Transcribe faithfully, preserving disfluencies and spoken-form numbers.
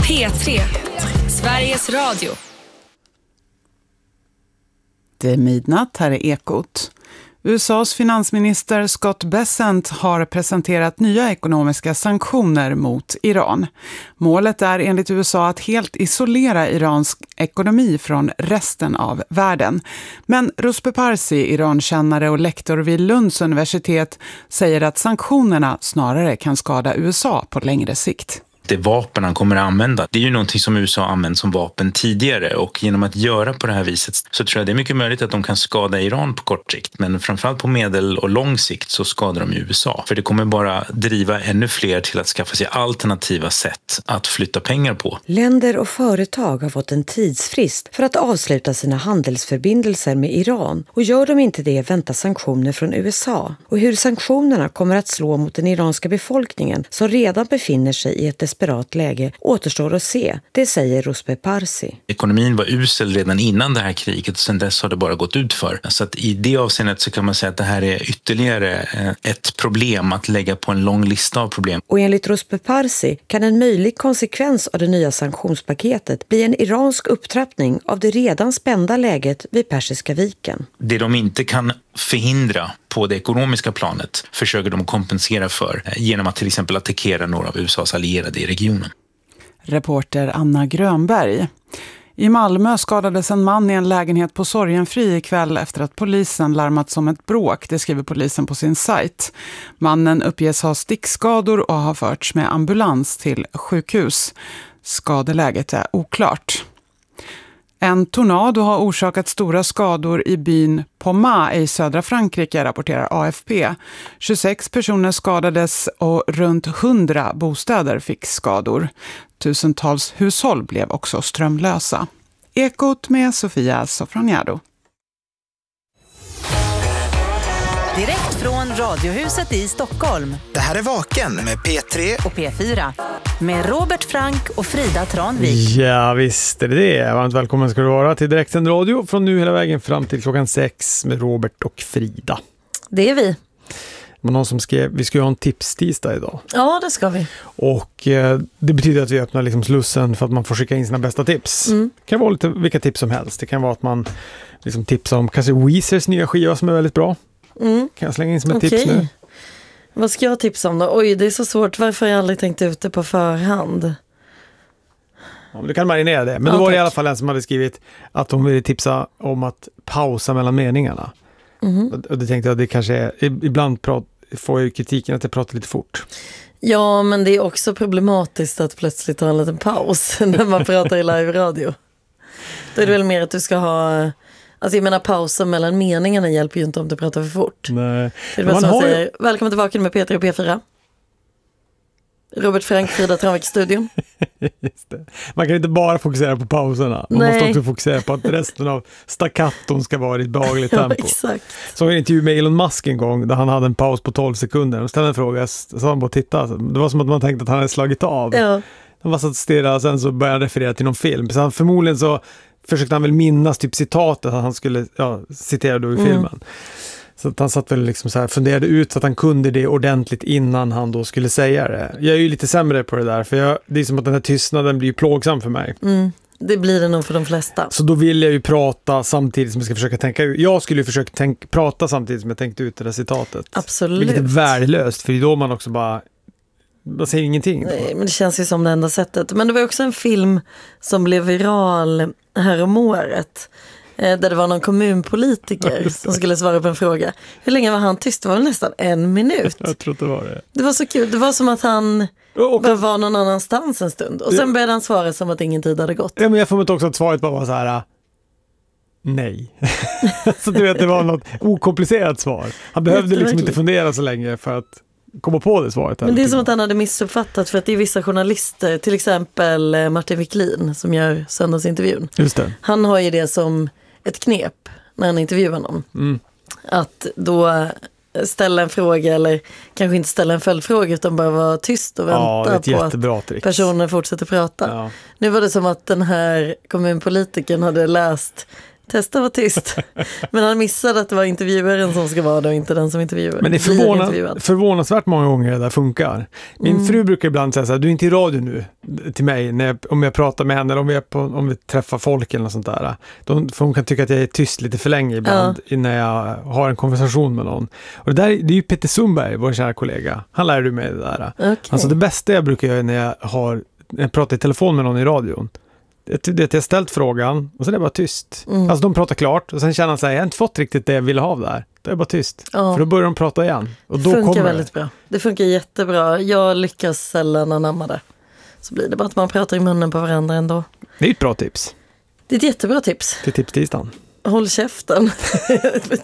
P tre, Sveriges Radio. Det är midnatt, här är Ekot. U S A:s finansminister Scott Bessent har presenterat nya ekonomiska sanktioner mot Iran. Målet är enligt U S A att helt isolera Irans ekonomi från resten av världen. Men Ruspe Parsi, Irankännare och lektor vid Lunds universitet, säger att sanktionerna snarare kan skada U S A på längre sikt. Det vapen han kommer att använda, det är ju någonting som U S A använt som vapen tidigare, och genom att göra på det här viset så tror jag det är mycket möjligt att de kan skada Iran på kort sikt, men framförallt på medel- och lång sikt så skadar de U S A. För det kommer bara driva ännu fler till att skaffa sig alternativa sätt att flytta pengar på. Länder och företag har fått en tidsfrist för att avsluta sina handelsförbindelser med Iran, och gör de inte det väntar sanktioner från U S A. Och hur sanktionerna kommer att slå mot den iranska befolkningen som redan befinner sig i ett desperat läge återstår att se, det säger Ruspe Parsi. Ekonomin var usel redan innan det här kriget, och sedan dess har det bara gått ut för. Så att i det avseendet så kan man säga att det här är ytterligare ett problem att lägga på en lång lista av problem. Och enligt Ruspe Parsi kan en möjlig konsekvens av det nya sanktionspaketet bli en iransk upptrappning av det redan spända läget vid Persiska viken. Det de inte kan förhindra på det ekonomiska planet försöker de kompensera för genom att till exempel attackera några av U S A:s allierade i regionen. Reporter Anna Grönberg. I Malmö skadades en man i en lägenhet på Sorgenfri ikväll efter att polisen larmats om ett bråk, det skriver polisen på sin sajt. Mannen uppges ha stickskador och har förts med ambulans till sjukhus. Skadeläget är oklart. En tornado har orsakat stora skador i byn Pomma i södra Frankrike, rapporterar A F P. tjugosex personer skadades och runt hundra bostäder fick skador. Tusentals hushåll blev också strömlösa. Ekot med Sofia Sofroniado. Direkt från Radiohuset i Stockholm. Det här är Vaken med P tre och P fyra. Med Robert Frank och Frida Tranvik. Ja, visst är det det. Varmt välkommen ska du vara till Direktsänd radio från nu hela vägen fram till klockan sex med Robert och Frida. Det är vi. Men någon som skrev, vi ska ju ha en tipstisdag idag. Ja, det ska vi. Och eh, det betyder att vi öppnar liksom slussen för att man får skicka in sina bästa tips. Mm. Det kan vara lite vilka tips som helst. Det kan vara att man liksom tipsar om kanske Weezers nya skiva som är väldigt bra. Mm. Kan jag slänga in som ett Okej. tips nu? Vad ska jag tipsa om då? Oj, det är så svårt. Varför har jag aldrig tänkt ut det på förhand? Ja, men du kan marinera det. Men Ja, då var det tack. i alla fall en som hade skrivit att hon ville tipsa om att pausa mellan meningarna. Mm. Och det tänkte jag att det kanske är, ibland prat, får jag ju kritiken att jag pratar lite fort. Ja, men det är också problematiskt att plötsligt ta en liten paus när man pratar i live-radio. Då är det väl mer att du ska ha... Alltså jag menar pausen mellan meningarna hjälper ju inte om du pratar för fort. Nej. Det är Men bara man som har att ju- säga, välkommen tillbaka med P tre och P fyra. Robert Frank, Frida Tranvik i studion. Just det. Man kan inte bara fokusera på pauserna. Man Nej. måste också fokusera på att resten av staccaton ska vara i ett behagligt Ja, tempo. exakt. Så en intervju med Elon Musk en gång där han hade en paus på tolv sekunder. Och ställde en fråga, så han bara titta. Det var som att man tänkte att han hade slagit av. Ja. Han var så att stirra och sen så började han referera till någon film. Så han, förmodligen så försökte han väl minnas typ citatet att han skulle ja, citera då i Mm. filmen. Så att han satt väl liksom så här, funderade ut så att han kunde det ordentligt innan han då skulle säga det. Jag är ju lite sämre på det där, för jag, det är som att den här tystnaden blir plågsam för mig. Mm. Det blir det nog för de flesta. Så då vill jag ju prata samtidigt som jag ska försöka tänka ut. Jag skulle ju försöka tänk, prata samtidigt som jag tänkte ut det där citatet. Absolut. Vilket är värdelöst, för det är då man också bara man säger ingenting. Då. Nej, men det känns ju som det enda sättet. Men det var också en film som blev viral här om året. eh, Där det var någon kommunpolitiker som skulle svara på en fråga. Hur länge var han tyst? Det var väl nästan en minut. Jag tror det var det. Det var så kul. Det var som att han Och, bara var någon annanstans en stund. Och sen Ja. började han svara som att ingen tid hade gått. ja, men jag får mig också att svaret bara var så här: nej. Så du vet, det var något okomplicerat svar. Han behövde liksom Jätteverkligt. inte fundera så länge för att komma på det svaret. Men det är som att han hade missuppfattat, för att det är vissa journalister, till exempel eh, Martin Wiklin som gör söndagsintervjun. Just det. Han har ju det som ett knep när han intervjuar någon. Mm. Att då ställa en fråga, eller kanske inte ställa en följdfråga, utan bara vara tyst och Ja, det är vänta ett på jättebra att trick. personen fortsätter prata. Ja. Nu var det som att den här kommunpolitiken hade läst testa att vara tyst. Men han missade att det var intervjuaren som ska vara det och inte den som intervjuar. Men det är förvåna, förvånansvärt många gånger det där funkar. Min mm. fru brukar ibland säga så här, du är inte i radio nu till mig när jag, om jag pratar med henne eller om vi, är på, om vi träffar folk eller något sånt där. De, för hon kan tycka att jag är tyst lite för länge ibland ja. Innan jag har en konversation med någon. Och det där det är ju Peter Sundberg, vår kära kollega. Han lär du mig det där. Okay. Alltså det bästa jag brukar göra när jag, har, när jag pratar i telefon med någon i radion, det är att jag ställt frågan och sen är det bara tyst. Mm. Alltså de pratar klart och sen känner han sig, jag har inte fått riktigt det jag ville ha där. Det är bara tyst. Ja. För då börjar de prata igen. Och då funkar kommer väldigt det. bra. Det funkar jättebra. Jag lyckas sällan anamma det. Så blir det bara att man pratar i munnen på varandra ändå. Det är ett bra tips. Det är ett jättebra tips. Till tipstisdagen. Håll käften.